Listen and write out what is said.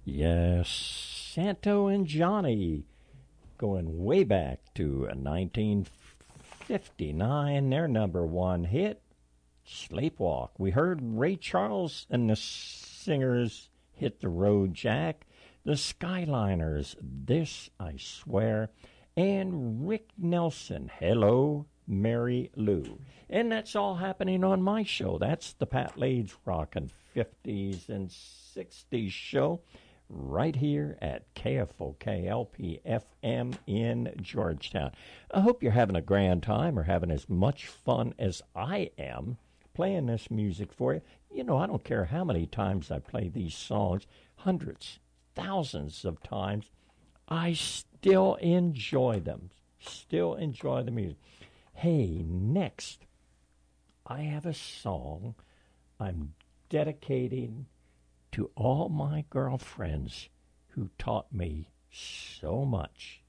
Yes, Santo and Johnny, going way back to 1959, their number one hit, Sleepwalk. We heard Ray Charles and the Singers, Hit the Road Jack, the Skyliners, This I Swear, and Rick Nelson, Hello, Mary Lou. And that's all happening on my show. That's the Pat Lades Rockin' 50s and 60s show right here at KFOK LP-FM in Georgetown. I hope you're having a grand time or having as much fun as I am playing this music for you. You know, I don't care how many times I play these songs, hundreds, thousands of times, I still enjoy them, still enjoy the music. Hey, next, I have a song I'm dedicating to all my girlfriends who taught me so much.